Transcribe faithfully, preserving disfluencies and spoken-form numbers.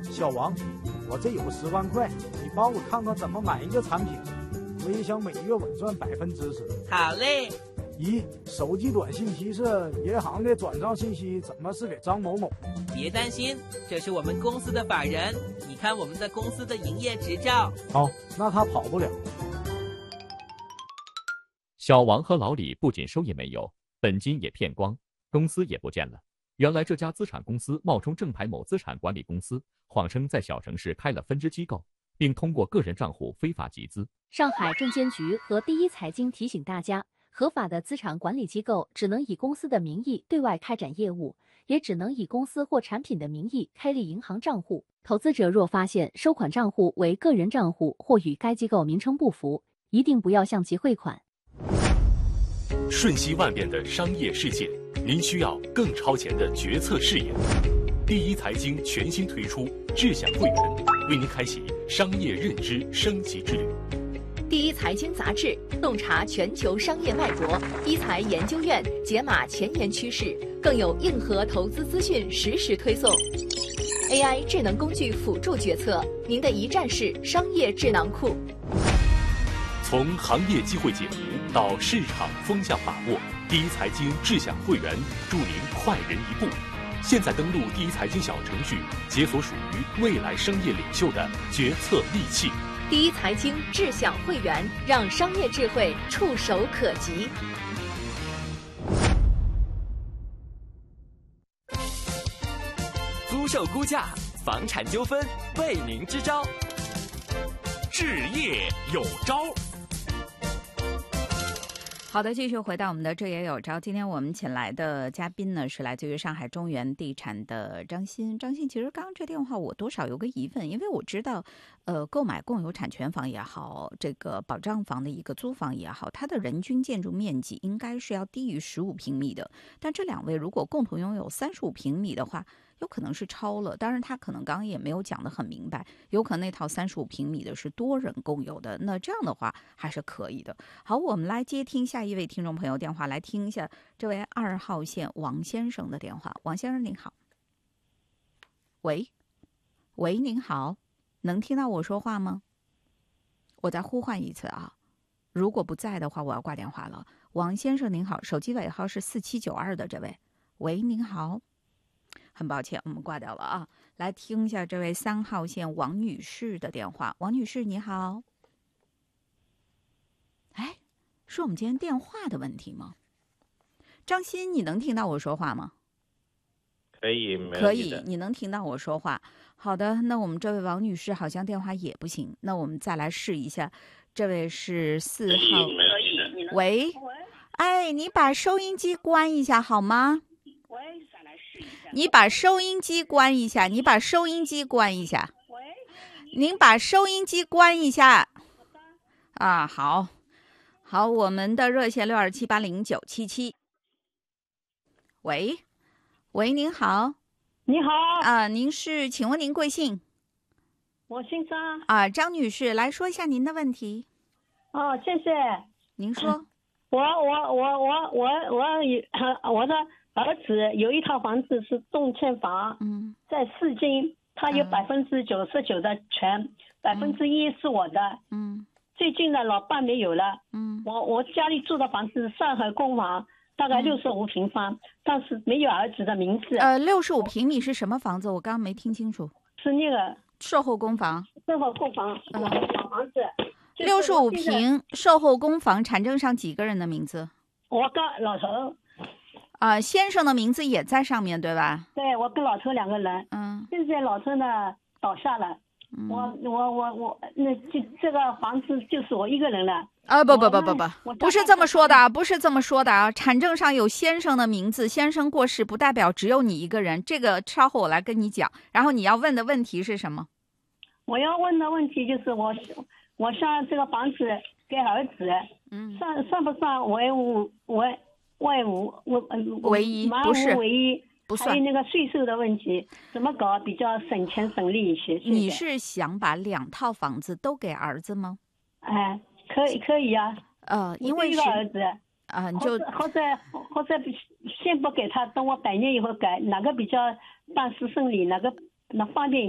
小王，我这有十万块，你帮我看看怎么买一个产品，我也想每月稳赚百分之十。 好嘞。 一、手机短信提示银行的转账信息怎么是给张某某？ 别担心，这是我们公司的法人，你看我们的公司的营业执照。 好，那他跑不了。 小王和老李不仅收益没有，本金也骗光，公司也不见了。原来这家资产公司冒充正牌某资产管理公司，谎称在小城市开了分支机构，并通过个人账户非法集资。 上海证监局和第一财经提醒大家，合法的资产管理机构只能以公司的名义对外开展业务，也只能以公司或产品的名义开立银行账户。投资者若发现收款账户为个人账户或与该机构名称不符，一定不要向其汇款。 瞬息万变的商业世界，您需要更超前的决策视野。第一财经全新推出智享会员，为您开启商业认知升级之旅。 第一财经杂志洞察全球商业脉搏，一财研究院解码前沿趋势，更有硬核投资资讯实时推送。A I 智能工具辅助决策，您的一站式商业智囊库。 从行业机会解读到市场风向把握，第一财经智享会员助您快人一步。现在登录第一财经小程序，解锁属于未来商业领袖的决策利器。 第一财经智享会员，让商业智慧触手可及。 租售估价，房产纠纷，为您支招。置业有招。 好的，继续回到我们的这也有招。今天我们请来的嘉宾呢，是来自于上海中原地产的张鑫。张鑫，其实刚刚这电话我多少有个疑问，因为我知道，呃，购买共有产权房也好，这个保障房的一个租房也好，它的人均建筑面积应该是要低于十五平米的。但这两位如果共同拥有三十五平米的话，有可能是超了，当然他可能刚刚也没有讲得很明白，有可能那套三十五平米的是多人共有的，那这样的话还是可以的。好，我们来接听下一位听众朋友电话，来听一下这位二号线王先生的电话。王先生您好。喂喂，您好，能听到我说话吗？我再呼唤一次啊，如果不在的话我要挂电话了。王先生您好，手机尾号是四七九二的这位。喂，您好。很抱歉，我们挂掉了啊。来听一下这位三号线王女士的电话。王女士，你好。哎，是我们今天电话的问题吗？张鑫，你能听到我说话吗？ 可以，没可以，你能听到我说话。好的，那我们这位王女士好像电话也不行，那我们再来试一下。这位是四号。喂，哎，你把收音机关一下好吗？你把收音机关一下，你把收音机关一下。您把收音机关一下。啊，好，好，我们的热线六二七八零九七七。喂，喂，您好。 你好。 啊，您是？请问您贵姓？ 我姓张。 啊，张女士，来说一下您的问题。 哦，谢谢。 您说。 我我我我我我有我的。儿子有一套房子是动迁房， 嗯， 在市京，他有百分之九十九的权，百分之一是我的， 嗯， 最近的老伴没有了， 嗯， 我我家里住的房子是上海公房，大概六十五平方，嗯，但是没有儿子的名字。 呃，六十五平米是什么房子？我刚刚没听清楚。 是那个售后公房。 售后公房，嗯，老房子。 六十五平售后公房，产证上几个人的名字？ 我跟老头。 啊、呃，先生的名字也在上面，对吧？ 对，我跟老头两个人。 嗯。 现在老头呢倒下了，嗯、我我我我那这这个房子就是我一个人了。 啊，不不不不不，不是这么说的啊，不是这么说的啊。产证上有先生的名字，先生过世不代表只有你一个人，这个稍后我来跟你讲。然后你要问的问题是什么？ 我要问的问题就是我我像这个房子给儿子，嗯，算算不算为无为？外无我唯一不是唯一， 不算。 还有那个税收的问题，怎么搞比较省钱省力一些？ 你是想把两套房子都给儿子吗？ 哎，可以可以啊。 呃，因为是儿子啊、呃，你就或者或者先不给他，等我百年以后改，哪个比较办事顺利，哪个那方便。